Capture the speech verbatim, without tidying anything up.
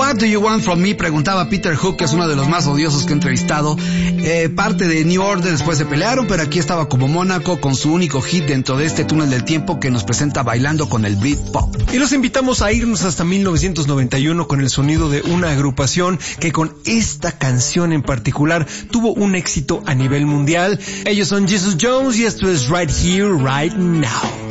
What Do You Want From Me? Preguntaba Peter Hook, que es uno de los más odiosos que he entrevistado. Eh, parte de New Order, después se pelearon, pero aquí estaba como Mónaco con su único hit dentro de este túnel del tiempo que nos presenta bailando con el Britpop. Y los invitamos a irnos hasta mil novecientos noventa y uno con el sonido de una agrupación que con esta canción en particular tuvo un éxito a nivel mundial. Ellos son Jesus Jones y esto es Right Here, Right Now.